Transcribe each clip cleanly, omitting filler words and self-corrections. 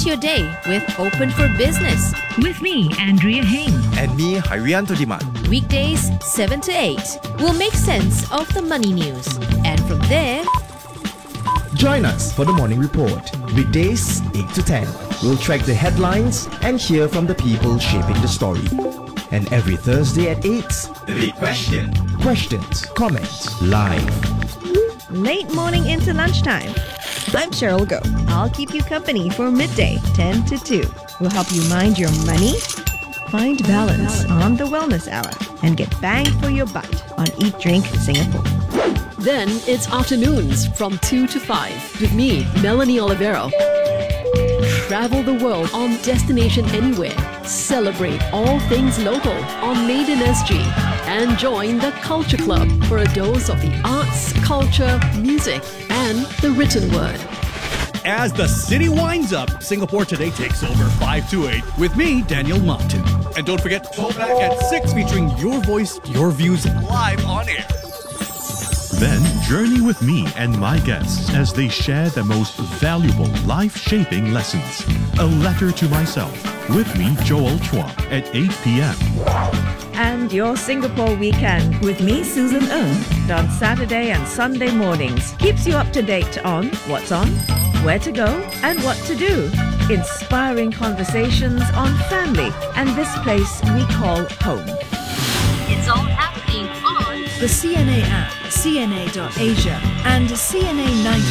your day with Open for Business. With me, Andrea Heng. And me, Harianto Diman. Weekdays 7 to 8. We'll make sense of the money news. And from there, join us for the morning report. Weekdays 8 to 10. We'll track the headlines and hear from the people shaping the story. And every Thursday at 8, The Big Question. questions, comments, live. Late morning into lunchtime. I'm Cheryl Go. I'll keep you company for midday, 10 to 2. We'll help you mind your money, find balance on the Wellness Hour, and get bang for your buck on Eat Drink Singapore. Then it's afternoons from 2 to 5 with me, Melanie Olivero. Travel the world on Destination Anywhere. Celebrate all things local on Made in SG. And join the Culture Club for a dose of the arts, culture, music, and the written word. As the city winds up, Singapore Today takes over 5 to 8 with me, Daniel Martin. And don't forget, Throwback at 6 featuring your voice, your views live on air. Then journey with me and my guests as they share the most valuable life-shaping lessons. A letter to myself with me, Joel Chua, at 8 p.m. And your Singapore weekend with me, Susan Ng, on Saturday and Sunday mornings. Keeps you up to date on what's on, where to go, and what to do. Inspiring conversations on family and this place we call home. it's all happening on The CNA app, CNA.Asia, and CNA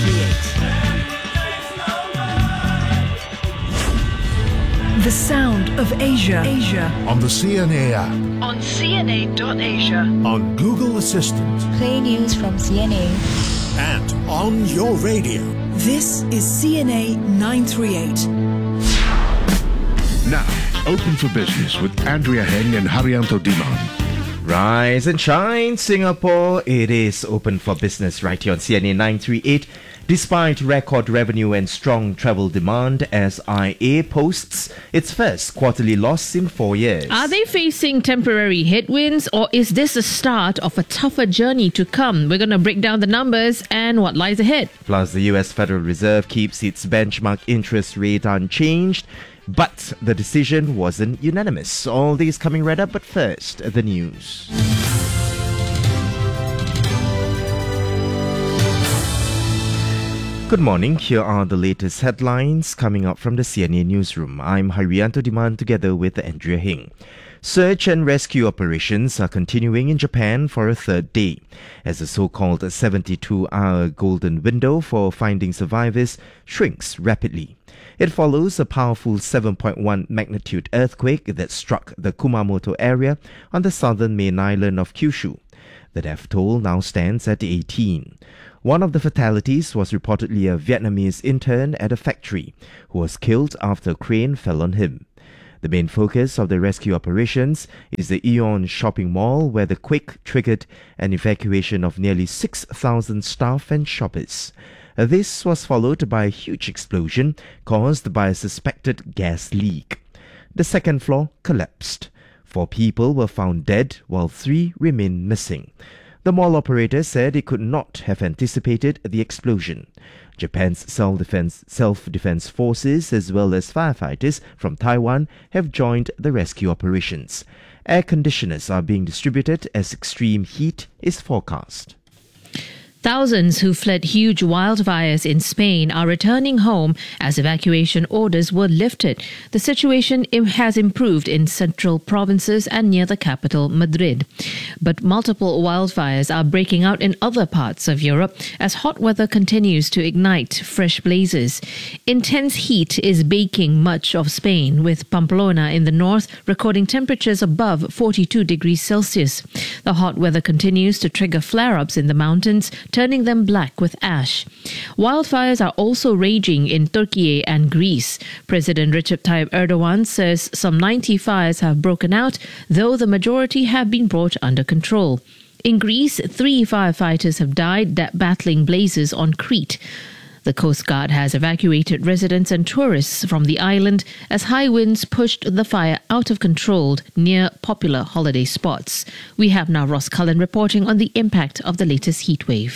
938. The sound of Asia. On the CNA app, On CNA.Asia. on Google Assistant, Play news from CNA. and on your radio. This is CNA 938. Now, Open for Business with Andrea Heng and Harianto Diman. Rise and shine, Singapore. It is open for business right here on CNA 938. Despite record revenue and strong travel demand, SIA posts its first quarterly loss in 4 years. Are they facing temporary headwinds, or is this the start of a tougher journey to come? We're going to break down the numbers and what lies ahead. Plus, the US Federal Reserve keeps its benchmark interest rate unchanged, but the decision wasn't unanimous. All these coming right up, but first, the news. Good morning. Here are the latest headlines coming up from the CNA newsroom. I'm Harianto Diman together with Andrea Heng. Search and rescue operations are continuing in Japan for a third day, as the so-called 72-hour golden window for finding survivors shrinks rapidly. It follows a powerful 7.1 magnitude earthquake that struck the Kumamoto area on the southern main island of Kyushu. The death toll now stands at 18. One of the fatalities was reportedly a Vietnamese intern at a factory who was killed after a crane fell on him. The main focus of the rescue operations is the Aeon shopping mall, where the quake triggered an evacuation of nearly 6,000 staff and shoppers. This was followed by a huge explosion caused by a suspected gas leak. The second floor collapsed. 4 people were found dead, while 3 remain missing. The mall operator said it could not have anticipated the explosion. Japan's self-defense forces as well as firefighters from Taiwan have joined the rescue operations. Air conditioners are being distributed as extreme heat is forecast. Thousands who fled huge wildfires in Spain are returning home as evacuation orders were lifted. The situation has improved in central provinces and near the capital, Madrid. But multiple wildfires are breaking out in other parts of Europe as hot weather continues to ignite fresh blazes. Intense heat is baking much of Spain, with Pamplona in the north recording temperatures above 42 degrees Celsius. The hot weather continues to trigger flare-ups in the mountains, turning them black with ash. Wildfires are also raging in Turkey and Greece. President Recep Tayyip Erdogan says some 90 fires have broken out, though the majority have been brought under control. In Greece, 3 firefighters have died battling blazes on Crete. The Coast Guard has evacuated residents and tourists from the island as high winds pushed the fire out of control near popular holiday spots. We have now Ross Cullen reporting on the impact of the latest heat wave.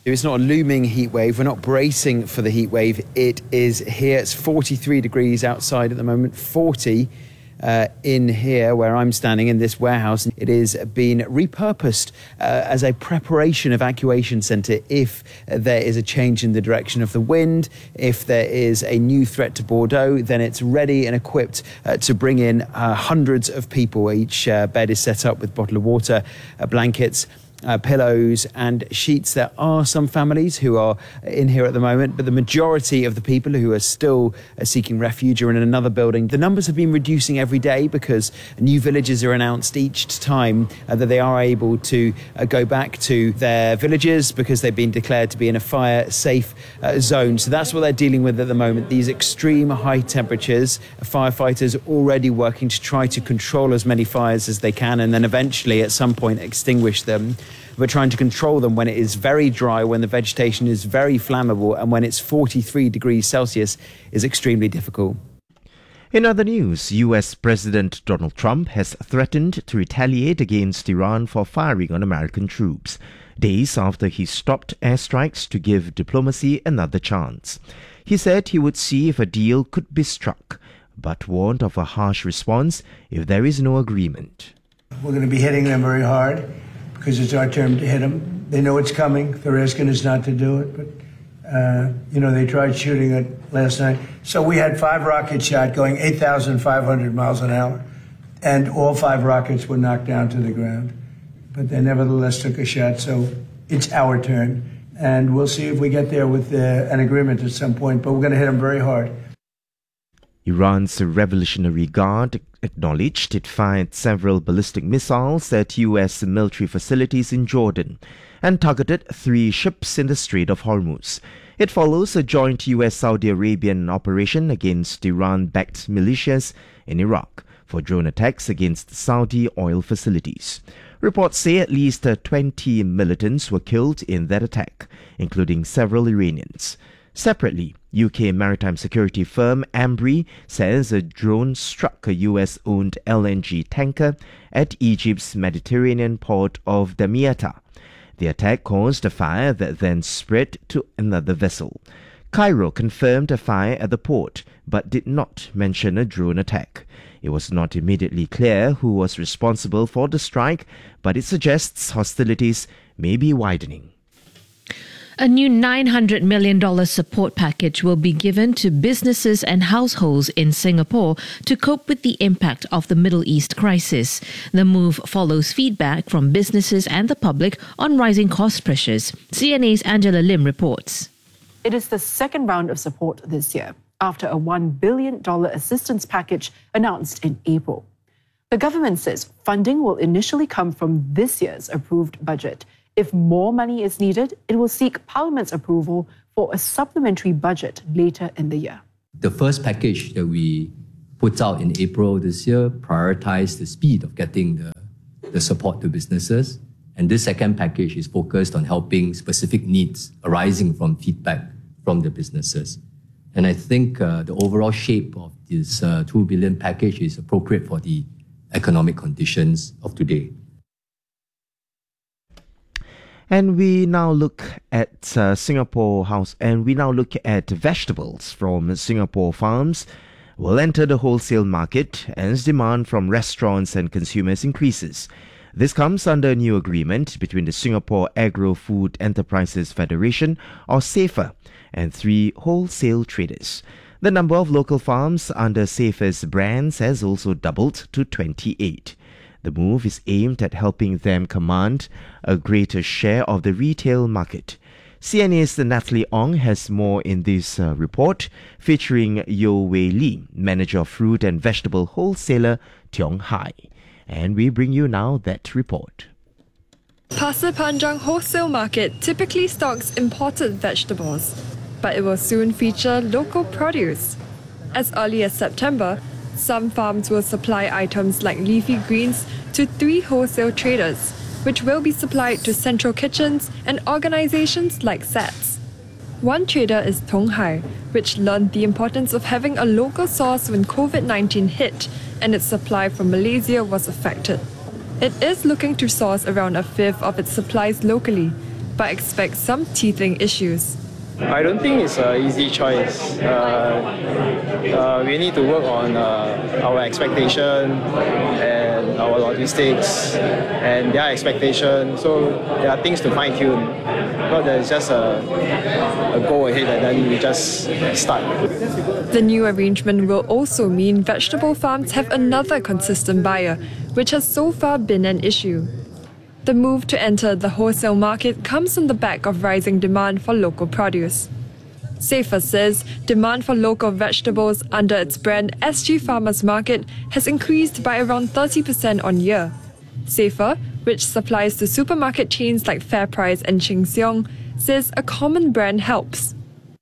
It's not a looming heat wave. We're not bracing for the heat wave. It is here. It's 43 degrees outside at the moment, 40 in here where I'm standing in this warehouse. It is being repurposed as a preparation evacuation centre if there is a change in the direction of the wind. If there is a new threat to Bordeaux, then it's ready and equipped to bring in hundreds of people. Each bed is set up with a bottle of water, blankets, pillows and sheets. There are some families who are in here at the moment, but the majority of the people who are still seeking refuge are in another building. The numbers have been reducing every day because new villages are announced each time that they are able to go back to their villages because they've been declared to be in a fire-safe zone. So that's what they're dealing with at the moment, these extreme high temperatures. Firefighters already working to try to control as many fires as they can and then eventually at some point extinguish them. We're trying to control them when it is very dry, when the vegetation is very flammable, and when it's 43 degrees Celsius is extremely difficult. In other news, US President Donald Trump has threatened to retaliate against Iran for firing on American troops, days after he stopped airstrikes to give diplomacy another chance. He said he would see if a deal could be struck, but warned of a harsh response if there is no agreement. We're going to be hitting them very hard, because it's our turn to hit them. They know it's coming. They're asking us not to do it, but, they tried shooting it last night. So we had 5 rockets shot going 8,500 miles an hour, and all 5 rockets were knocked down to the ground. But they nevertheless took a shot, so it's our turn. And we'll see if we get there with an agreement at some point, but we're going to hit them very hard. Iran's Revolutionary Guard acknowledged it fired several ballistic missiles at U.S. military facilities in Jordan and targeted 3 ships in the Strait of Hormuz. It follows a joint U.S.-Saudi Arabian operation against Iran-backed militias in Iraq for drone attacks against Saudi oil facilities. Reports say at least 20 militants were killed in that attack, including several Iranians. Separately, UK maritime security firm Ambri says a drone struck a US-owned LNG tanker at Egypt's Mediterranean port of Damietta. The attack caused a fire that then spread to another vessel. Cairo confirmed a fire at the port, but did not mention a drone attack. It was not immediately clear who was responsible for the strike, but it suggests hostilities may be widening. A new $900 million support package will be given to businesses and households in Singapore to cope with the impact of the Middle East crisis. The move follows feedback from businesses and the public on rising cost pressures. CNA's Angela Lim reports. It is the second round of support this year, after a $1 billion assistance package announced in April. The government says funding will initially come from this year's approved budget. If more money is needed, it will seek Parliament's approval for a supplementary budget later in the year. The first package that we put out in April this year prioritized the speed of getting the support to businesses. And this second package is focused on helping specific needs arising from feedback from the businesses. And I think the overall shape of this $2 billion package is appropriate for the economic conditions of today. And we now look at Singapore House, and we now look at vegetables from Singapore farms will enter the wholesale market as demand from restaurants and consumers increases. This comes under a new agreement between the Singapore Agro-Food Enterprises Federation, or SAFER, and 3 wholesale traders. The number of local farms under SAFER's brands has also doubled to 28. The move is aimed at helping them command a greater share of the retail market. CNA's Natalie Ong has more in this report, featuring Yo Wei Li, manager of fruit and vegetable wholesaler Tiong Hai. And we bring you now that report. Pasir Panjang Wholesale Market typically stocks imported vegetables, but it will soon feature local produce. As early as September, some farms will supply items like leafy greens to 3 wholesale traders, which will be supplied to central kitchens and organizations like SATS. One trader is Tong Hai, which learned the importance of having a local source when COVID-19 hit and its supply from Malaysia was affected. It is looking to source around 1/5 of its supplies locally, but expect some teething issues. I don't think it's an easy choice. We need to work on our expectation and our logistics and their expectation. So there are things to fine tune. Not that it's just a go ahead and then we just start. The new arrangement will also mean vegetable farms have another consistent buyer, which has so far been an issue. The move to enter the wholesale market comes on the back of rising demand for local produce. Safer says demand for local vegetables under its brand SG Farmers Market has increased by around 30% on year. Safer, which supplies to supermarket chains like FairPrice and Sheng Siong, says a common brand helps.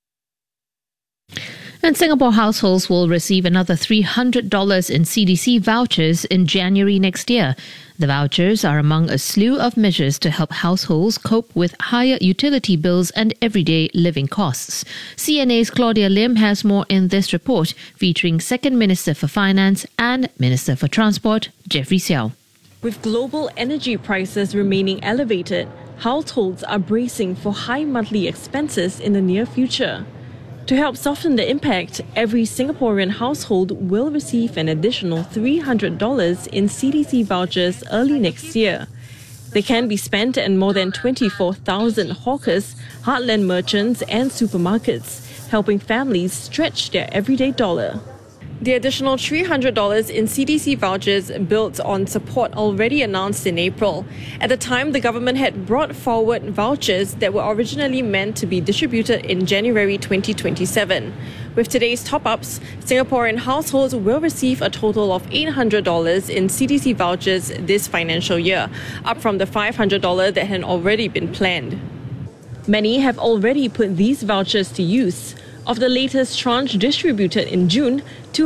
And Singapore households will receive another $300 in CDC vouchers in January next year. The vouchers are among a slew of measures to help households cope with higher utility bills and everyday living costs. CNA's Claudia Lim has more in this report, featuring Second Minister for Finance and Minister for Transport, Jeffrey Xiao. With global energy prices remaining elevated, households are bracing for high monthly expenses in the near future. To help soften the impact, every Singaporean household will receive an additional $300 in CDC vouchers early next year. They can be spent at more than 24,000 hawkers, heartland merchants and supermarkets, helping families stretch their everyday dollar. The additional $300 in CDC vouchers built on support already announced in April. At the time, the government had brought forward vouchers that were originally meant to be distributed in January 2027. With today's top-ups, Singaporean households will receive a total of $800 in CDC vouchers this financial year, up from the $500 that had already been planned. Many have already put these vouchers to use. Of the latest tranche distributed in June,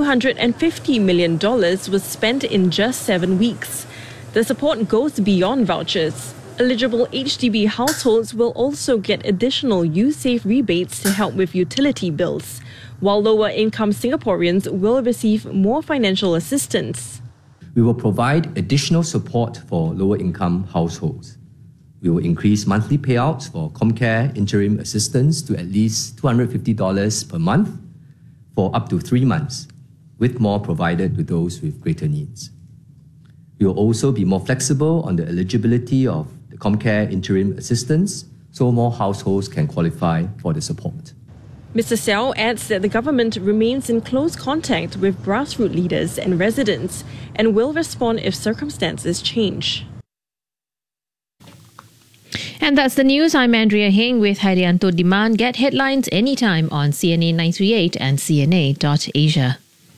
$250 million was spent in just 7 weeks. The support goes beyond vouchers. Eligible HDB households will also get additional USAVE rebates to help with utility bills, while lower-income Singaporeans will receive more financial assistance. We will provide additional support for lower-income households. We will increase monthly payouts for ComCare interim assistance to at least $250 per month for up to 3 months, with more provided to those with greater needs. We will also be more flexible on the eligibility of the ComCare interim assistance so more households can qualify for the support. Mr. Xiao adds that the government remains in close contact with grassroots leaders and residents and will respond if circumstances change. And that's the news. I'm Andrea Heng with Hairianto Diman. Get headlines anytime on CNA 938 and CNA.Asia.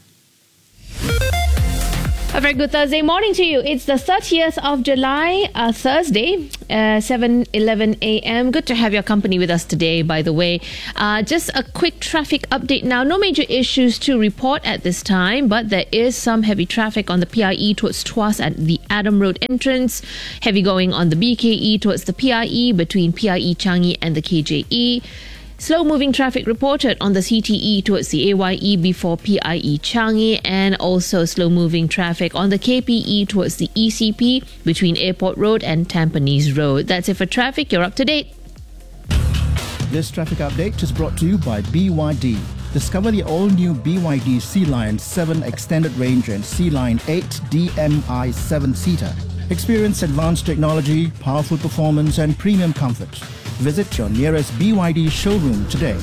A very good Thursday morning to you. It's the 30th of July, Thursday, 7:11 a.m. Good to have your company with us today, by the way. Just a quick traffic update now. No major issues to report at this time, but there is some heavy traffic on the PIE towards Tuas at the Adam Road entrance. Heavy going on the BKE towards the PIE between PIE Changi and the KJE. Slow-moving traffic reported on the CTE towards the AYE before PIE Changi, and also slow-moving traffic on the KPE towards the ECP between Airport Road and Tampines Road. That's it for traffic. You're up to date. This traffic update is brought to you by BYD. Discover the all-new BYD Sea Lion 7 Extended Range and Sea Lion 8 DMI 7-seater. Experience advanced technology, powerful performance and premium comfort. Visit your nearest BYD showroom today.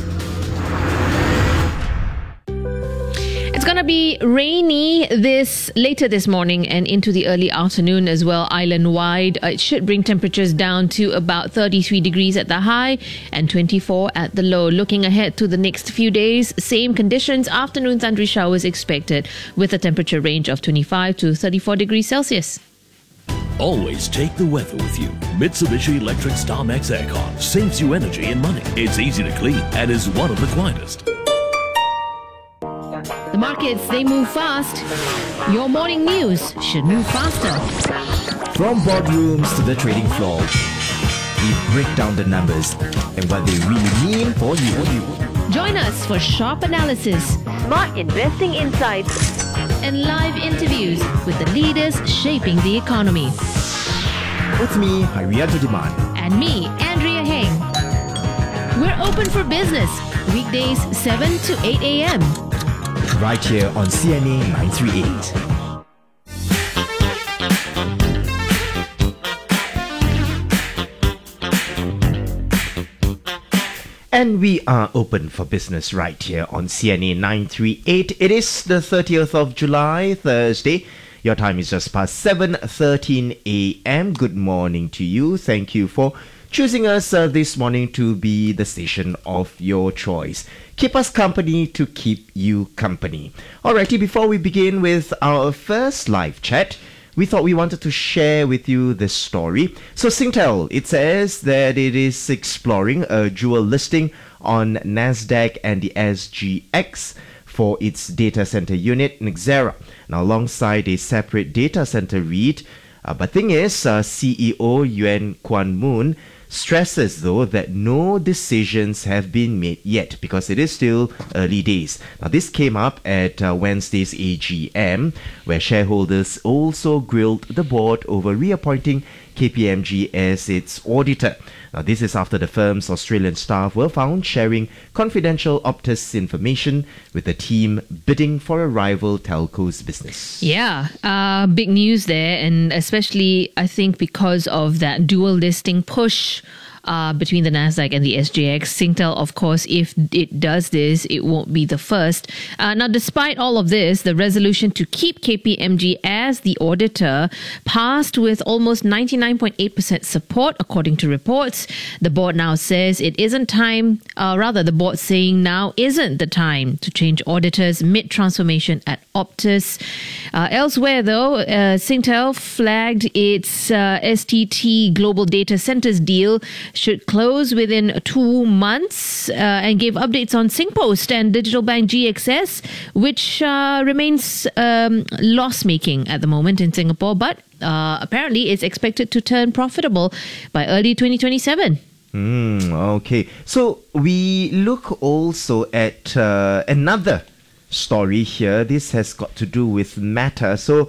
It's going to be rainy later this morning and into the early afternoon as well, island-wide. It should bring temperatures down to about 33 degrees at the high and 24 at the low. Looking ahead to the next few days, same conditions, afternoon thundery showers expected with a temperature range of 25 to 34 degrees Celsius. Always take the weather with you. Mitsubishi Electric StarMax Aircon saves you energy and money. It's easy to clean and is one of the quietest. The markets, they move fast. Your morning news should move faster. From boardrooms to the trading floor, we break down the numbers and what they really mean for you. Join us for sharp analysis, smart investing insights, and live interviews with the leaders shaping the economy. With me, Hairianto Diman. And me, Andrea Hay. We're open for business. Weekdays 7 to 8 a.m. Right here on CNA 938. And we are open for business right here on CNA 938. It is the 30th of July, Thursday. Your time is just past 7:13 a.m. Good morning to you. Thank you for choosing us this morning to be the station of your choice. Keep us company to keep you company. Alrighty, before we begin with our first live chat, we thought we wanted to share with you this story. So Singtel, it says that it is exploring a dual listing on NASDAQ and the SGX for its data center unit, Nxera. Now, alongside a separate data center REIT, but thing is, CEO Yuan Kuan Moon stresses, though, that no decisions have been made yet because it is still early days. Now, this came up at Wednesday's AGM, where shareholders also grilled the board over reappointing KPMG as its auditor. Now, this is after the firm's Australian staff were found sharing confidential Optus information with the team bidding for a rival telco's business. Yeah, big news there, and especially I think because of that dual listing push between the NASDAQ and the SGX. Singtel, of course, if it does this, it won't be the first. Now, despite all of this, the resolution to keep KPMG as the auditor passed with almost 99.8% support, according to reports. The board now says it isn't time, the board saying now isn't the time to change auditors mid-transformation at Optus. Elsewhere, though, Singtel flagged its STT Global Data Centers deal should close within 2 months and gave updates on SingPost and Digital Bank GXS, which remains loss-making at the moment in Singapore, but apparently it's expected to turn profitable by early 2027. Okay. So we look also at another story here. This has got to do with Meta. So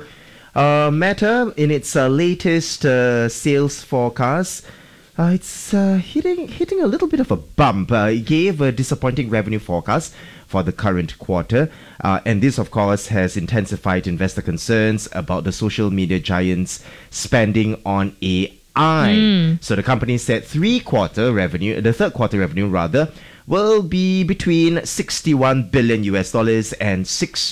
Meta, in its latest sales forecast, it's hitting a little bit of a bump. It gave a disappointing revenue forecast for the current quarter. And this, of course, has intensified investor concerns about the social media giants spending on AI. So the company said the third quarter revenue, will be between $61 billion and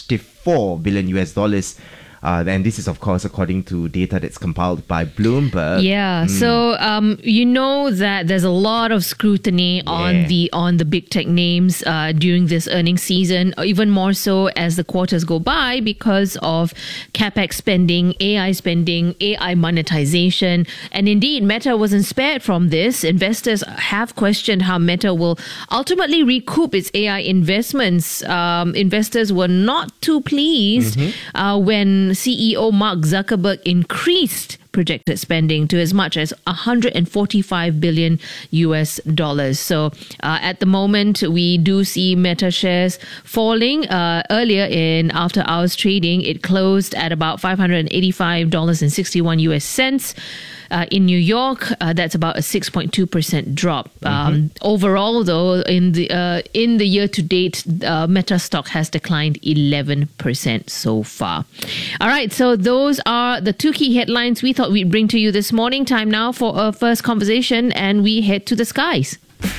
$64 billion. And this is, of course, according to data that's compiled by Bloomberg. Yeah, so you know that there's a lot of scrutiny on the big tech names during this earnings season, even more so as the quarters go by because of capex spending, AI monetization, and indeed Meta wasn't spared from this. Investors have questioned how Meta will ultimately recoup its AI investments. Investors were not too pleased when CEO Mark Zuckerberg increased projected spending to as much as $145 billion US. So at the moment, we do see Meta shares falling. Earlier in after hours trading, it closed at about $585.61 US cents. In New York, that's about a 6.2% drop. Overall, though, in the year to date, Meta stock has declined 11% so far. All right, so those are the two key headlines we thought we'd bring to you this morning. Time now for our first conversation, and we head to the skies.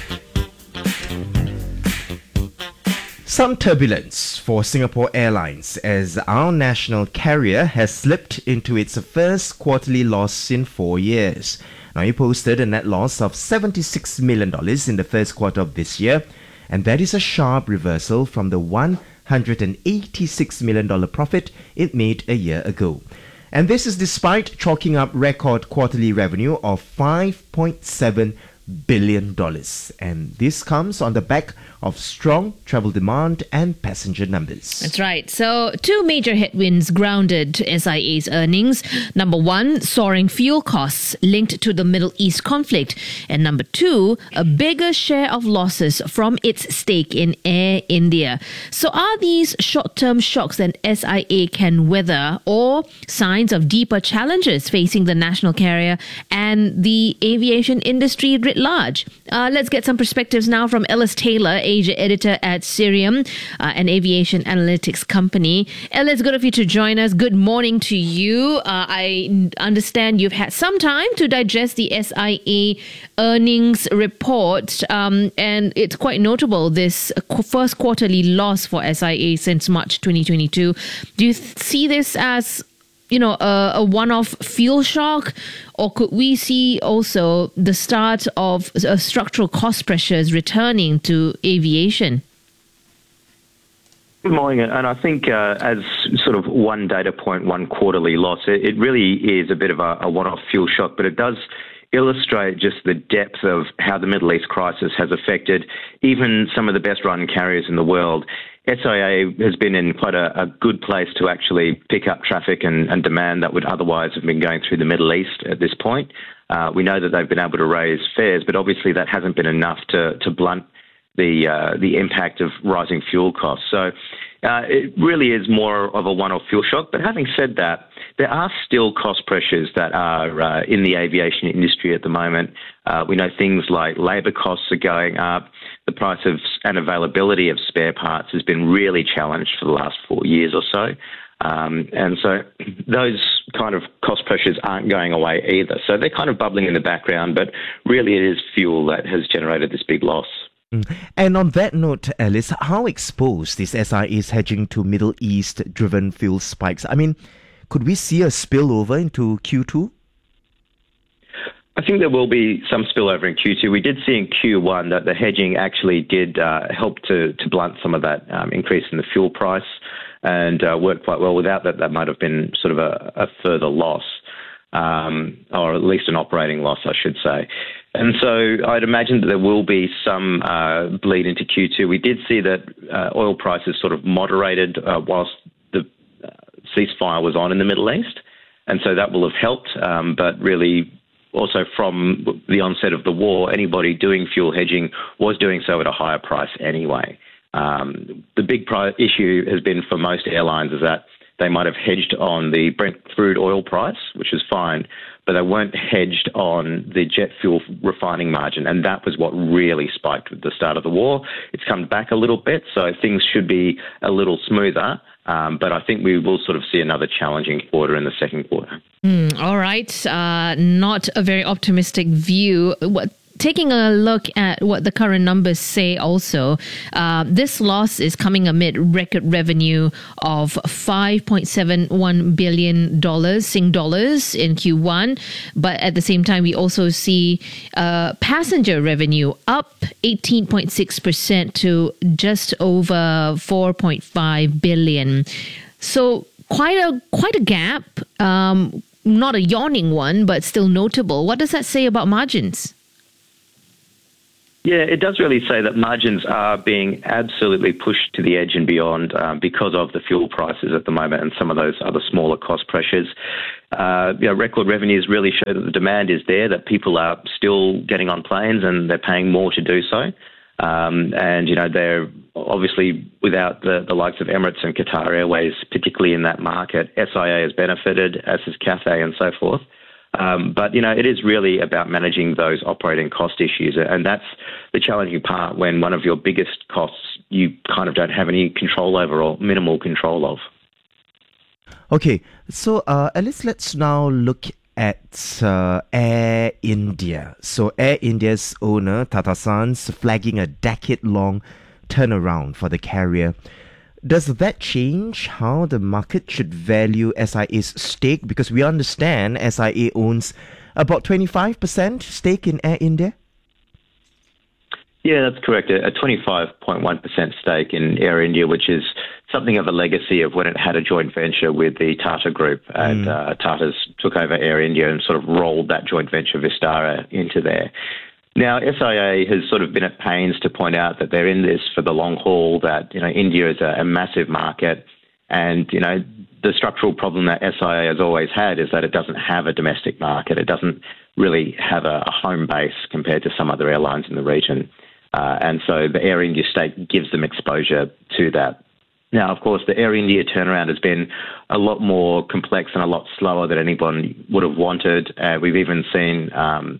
Some turbulence for Singapore Airlines as our national carrier has slipped into its first quarterly loss in 4 years. Now, it posted a net loss of $76 million in the first quarter of this year, and that is a sharp reversal from the $186 million profit it made a year ago. And this is despite chalking up record quarterly revenue of $5.7 billion. And this comes on the back of strong travel demand and passenger numbers. That's right. So, two major headwinds grounded SIA's earnings. Number one, soaring fuel costs linked to the Middle East conflict. And number two, a bigger share of losses from its stake in Air India. So, are these short-term shocks that SIA can weather, or signs of deeper challenges facing the national carrier and the aviation industry writ writ large. Let's get some perspectives now from Ellis Taylor, Asia editor at Cirium, an aviation analytics company. Ellis, good of you to join us. Good morning to you. I understand you've had some time to digest the SIA earnings report, and it's quite notable, this first quarterly loss for SIA since March 2022. Do you see this as a one-off fuel shock, or could we see also the start of structural cost pressures returning to aviation? Good morning, and I think as sort of one data point, one quarterly loss, it really is a bit of a one-off fuel shock, but it does illustrate just the depth of how the Middle East crisis has affected even some of the best-run carriers in the world. SIA has been in quite a good place to actually pick up traffic and demand that would otherwise have been going through the Middle East at this point. We know that they've been able to raise fares, but obviously that hasn't been enough to blunt the impact of rising fuel costs. So it really is more of a one-off fuel shock. But having said that, there are still cost pressures that are in the aviation industry at the moment. We know things like labour costs are going up. The price of and availability of spare parts has been really challenged for the last 4 years or so. And so those kind of cost pressures aren't going away either. So they're kind of bubbling in the background, but really it is fuel that has generated this big loss. And on that note, Alice, how exposed is SIA's hedging to Middle East-driven fuel spikes? I mean, could we see a spillover into Q2? I think there will be some spillover in Q2. We did see in Q1 that the hedging actually did help to blunt some of that increase in the fuel price and worked quite well. Without that, that might have been sort of a further loss, or at least an operating loss, I should say. And so I'd imagine that there will be some bleed into Q2. We did see that oil prices sort of moderated whilst the ceasefire was on in the Middle East. And so that will have helped. But really, also from the onset of the war, anybody doing fuel hedging was doing so at a higher price anyway. The big issue has been for most airlines is that they might have hedged on the Brent crude oil price, which is fine, but they weren't hedged on the jet fuel refining margin, and that was what really spiked with the start of the war. It's come back a little bit, so things should be a little smoother, but I think we will sort of see another challenging quarter in the second quarter. All right, not a very optimistic view. Taking a look at what the current numbers say also, this loss is coming amid record revenue of $5.71 billion Sing dollars in Q1. But at the same time, we also see passenger revenue up 18.6% to just over $4.5 billion. So quite a gap, not a yawning one, but still notable. What does that say about margins? Yeah, it does really say that margins are being absolutely pushed to the edge and beyond because of the fuel prices at the moment and some of those other smaller cost pressures. Record revenues really show that the demand is there, that people are still getting on planes and they're paying more to do so. They're obviously without the likes of Emirates and Qatar Airways, particularly in that market. SIA has benefited, as has Cathay and so forth. But it is really about managing those operating cost issues. And that's the challenging part when one of your biggest costs you kind of don't have any control over or minimal control of. Okay, so Alice, let's now look at Air India. So Air India's owner, Tata Sons, flagging a decade-long turnaround for the carrier. Does that change how the market should value SIA's stake? Because we understand SIA owns about 25% stake in Air India. Yeah, that's correct. A 25.1% stake in Air India, which is something of a legacy of when it had a joint venture with the Tata Group. And Tata's took over Air India and sort of rolled that joint venture Vistara into there. Now, SIA has sort of been at pains to point out that they're in this for the long haul, that, India is a massive market. And, the structural problem that SIA has always had is that it doesn't have a domestic market. It doesn't really have a home base compared to some other airlines in the region. And so the Air India stake gives them exposure to that. Now, of course, the Air India turnaround has been a lot more complex and a lot slower than anyone would have wanted. We've even seen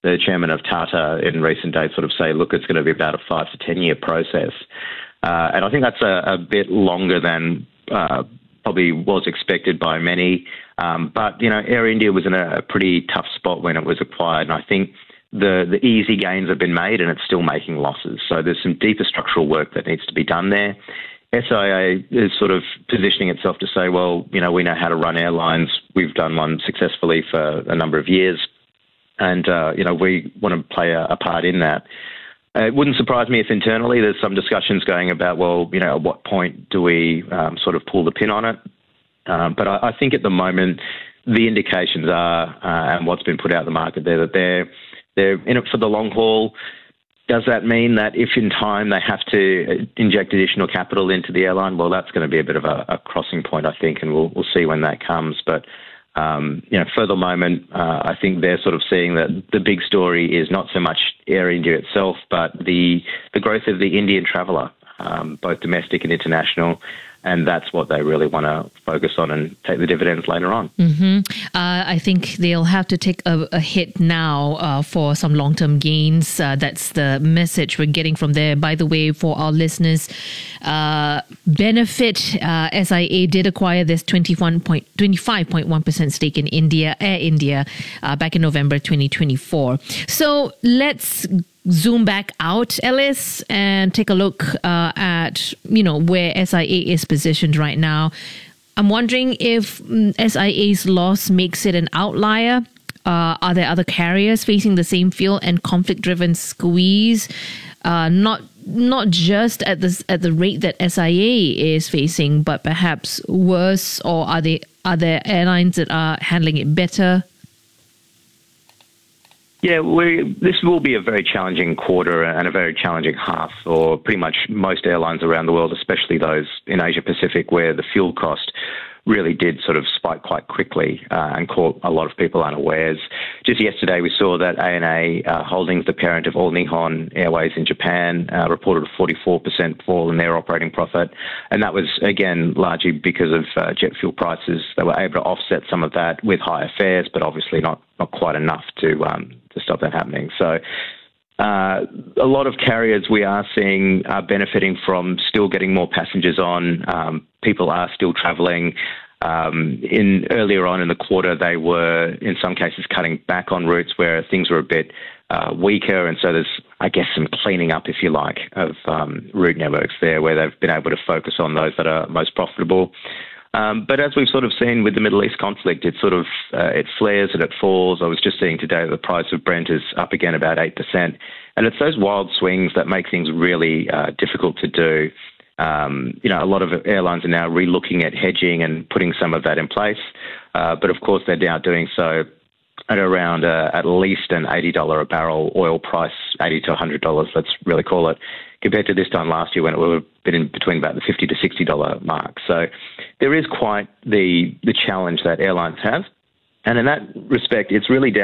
the chairman of Tata in recent days sort of say, look, it's going to be about a 5 to 10 year process. And I think that's a bit longer than probably was expected by many. But, Air India was in a pretty tough spot when it was acquired. And I think the easy gains have been made and it's still making losses. So there's some deeper structural work that needs to be done there. SIA is sort of positioning itself to say, well, we know how to run airlines. We've done one successfully for a number of years. And, we want to play a part in that. It wouldn't surprise me if internally there's some discussions going about, well, at what point do we sort of pull the pin on it? But I think at the moment the indications are, and what's been put out in the market there, that they're in it for the long haul. Does that mean that if in time they have to inject additional capital into the airline? Well, that's going to be a bit of a crossing point, I think, and we'll see when that comes. But for the moment, I think they're sort of seeing that the big story is not so much Air India itself, but the growth of the Indian traveller, both domestic and international. And that's what they really want to focus on and take the dividends later on. Mm-hmm. I think they'll have to take a hit now for some long-term gains. That's the message we're getting from there. By the way, for our listeners, Benefit SIA did acquire this 25.1% stake in Air India, back in November 2024. So let's zoom back out, Ellis, and take a look at, where SIA is positioned right now. I'm wondering if SIA's loss makes it an outlier. Are there other carriers facing the same fuel and conflict-driven squeeze? Not just at the rate that SIA is facing, but perhaps worse, or are there airlines that are handling it better? Yeah, this will be a very challenging quarter and a very challenging half for pretty much most airlines around the world, especially those in Asia Pacific where the fuel cost really did sort of spike quite quickly and caught a lot of people unawares. Just yesterday, we saw that ANA Holdings, the parent of All Nippon Airways in Japan, reported a 44% fall in their operating profit. And that was, again, largely because of jet fuel prices. They were able to offset some of that with higher fares, but obviously not quite enough to stop that happening. So a lot of carriers we are seeing are benefiting from still getting more passengers on. People are still travelling. Earlier on in the quarter, they were, in some cases, cutting back on routes where things were a bit weaker. And so there's, I guess, some cleaning up, if you like, of route networks there where they've been able to focus on those that are most profitable. But as we've sort of seen with the Middle East conflict, it sort of it flares and it falls. I was just seeing today that the price of Brent is up again about 8%. And it's those wild swings that make things really difficult to do. A lot of airlines are now relooking at hedging and putting some of that in place. But of course, they're now doing so at around at least an $80 a barrel oil price, $80 to $100, let's really call it, compared to this time last year when it would have been in between about the $50 to $60 mark. So there is quite the challenge that airlines have. And in that respect, it's really down